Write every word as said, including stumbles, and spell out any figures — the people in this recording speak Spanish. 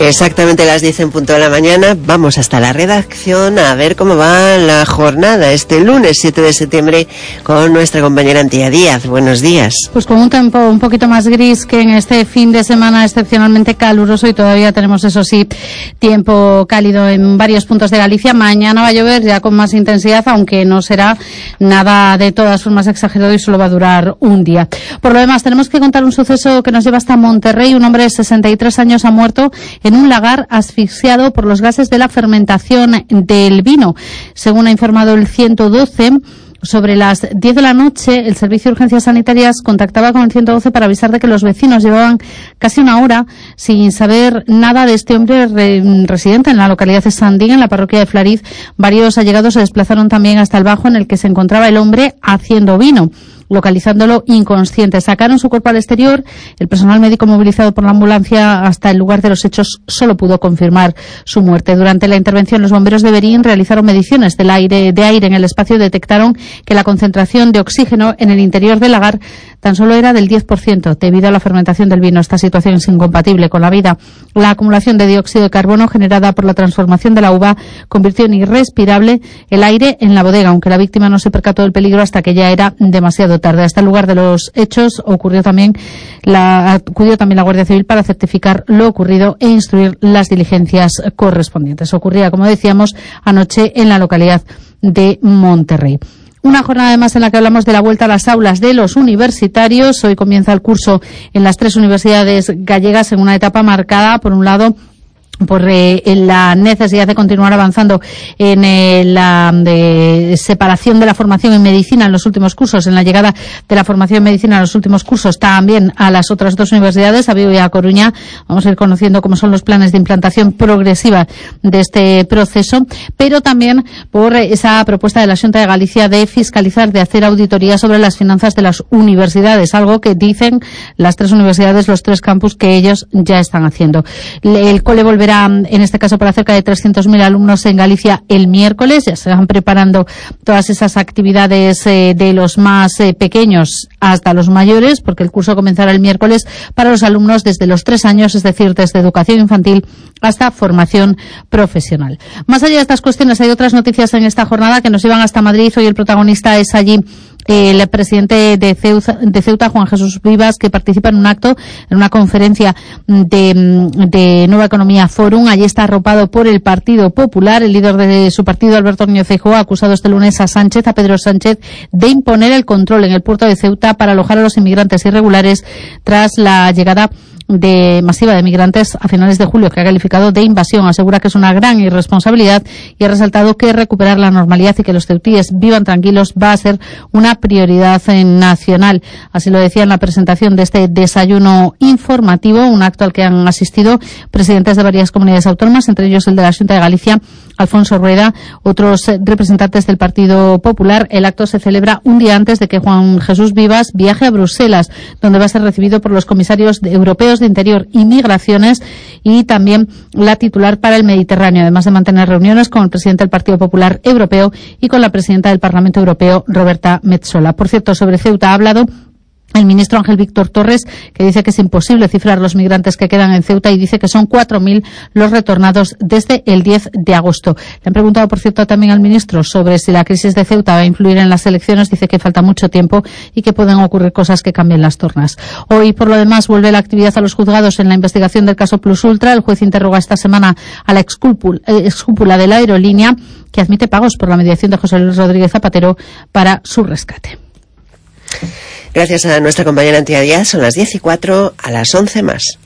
Exactamente las diez en punto de la mañana. Vamos hasta la redacción a ver cómo va la jornada este lunes siete de septiembre con nuestra compañera Antía Díaz. Buenos días. Pues con un tiempo un poquito más gris que en este fin de semana excepcionalmente caluroso, y todavía tenemos, eso sí, tiempo cálido en varios puntos de Galicia. Mañana va a llover ya con más intensidad, aunque no será nada de todas formas exagerado y solo va a durar un día. Por lo demás, tenemos que contar un suceso que nos lleva hasta Monterrey. Un hombre de sesenta y tres años ha muerto en un lagar asfixiado por los gases de la fermentación del vino. Según ha informado el ciento doce, sobre las diez de la noche, el Servicio de Urgencias Sanitarias contactaba con el ciento doce para avisar de que los vecinos llevaban casi una hora sin saber nada de este hombre re residente en la localidad de Sandín, en la parroquia de Flariz. Varios allegados se desplazaron también hasta el bajo en el que se encontraba el hombre haciendo vino, localizándolo inconsciente. Sacaron su cuerpo al exterior. El personal médico movilizado por la ambulancia hasta el lugar de los hechos solo pudo confirmar su muerte. Durante la intervención, los bomberos de Berín realizaron mediciones del aire, de aire en el espacio y detectaron que la concentración de oxígeno en el interior del lagar tan solo era del diez por ciento debido a la fermentación del vino. Esta situación es incompatible con la vida. La acumulación de dióxido de carbono generada por la transformación de la uva convirtió en irrespirable el aire en la bodega, aunque la víctima no se percató del peligro hasta que ya era demasiado tarde. Hasta el lugar de los hechos ocurrió también la, acudió también la Guardia Civil para certificar lo ocurrido e instruir las diligencias correspondientes. Ocurría, como decíamos, anoche en la localidad de Monterrey. Una jornada además en la que hablamos de la vuelta a las aulas de los universitarios. Hoy comienza el curso en las tres universidades gallegas en una etapa marcada, por un lado, por eh, la necesidad de continuar avanzando en eh, la de separación de la formación en medicina en los últimos cursos, en la llegada de la formación en medicina en los últimos cursos también a las otras dos universidades, a Vigo y a Coruña. Vamos a ir conociendo cómo son los planes de implantación progresiva de este proceso, pero también por esa propuesta de la Xunta de Galicia de fiscalizar, de hacer auditoría sobre las finanzas de las universidades, algo que dicen las tres universidades, los tres campus, que ellos ya están haciendo. El cole volverá, en este caso, para cerca de trescientos mil alumnos en Galicia el miércoles. Ya se van preparando todas esas actividades eh, de los más eh, pequeños hasta los mayores, porque el curso comenzará el miércoles para los alumnos desde los tres años, es decir, desde educación infantil hasta formación profesional. Más allá de estas cuestiones, hay otras noticias en esta jornada que nos llevan hasta Madrid. Hoy el protagonista es allí el presidente de Ceuta, de Ceuta, Juan Jesús Vivas, que participa en un acto, en una conferencia de, de Nueva Economía Forum. Allí está arropado por el Partido Popular. El líder de su partido, Alberto Núñez Feijóo, ha acusado este lunes a Sánchez, a Pedro Sánchez, de imponer el control en el puerto de Ceuta para alojar a los inmigrantes irregulares tras la llegada de masiva de migrantes a finales de julio, que ha calificado de invasión. Asegura que es una gran irresponsabilidad y ha resaltado que recuperar la normalidad y que los ceutíes vivan tranquilos va a ser una prioridad nacional. Así lo decía en la presentación de este desayuno informativo, un acto al que han asistido presidentes de varias comunidades autónomas, entre ellos el de la Xunta de Galicia, Alfonso Rueda, otros representantes del Partido Popular. El acto se celebra un día antes de que Juan Jesús Vivas viaje a Bruselas, donde va a ser recibido por los comisarios europeos de Interior y Migraciones y también la titular para el Mediterráneo, además de mantener reuniones con el presidente del Partido Popular Europeo y con la presidenta del Parlamento Europeo, Roberta Metsola. Por cierto, sobre Ceuta ha hablado el ministro Ángel Víctor Torres, que dice que es imposible cifrar los migrantes que quedan en Ceuta y dice que son cuatro mil los retornados desde el diez de agosto. Le han preguntado, por cierto, también al ministro sobre si la crisis de Ceuta va a influir en las elecciones. Dice que falta mucho tiempo y que pueden ocurrir cosas que cambien las tornas. Hoy, por lo demás, vuelve la actividad a los juzgados en la investigación del caso Plus Ultra. El juez interroga esta semana a la excúpula de la aerolínea, que admite pagos por la mediación de José Luis Rodríguez Zapatero para su rescate. Gracias a nuestra compañera Antía Díaz. Son las diez y cuatro, a las once más.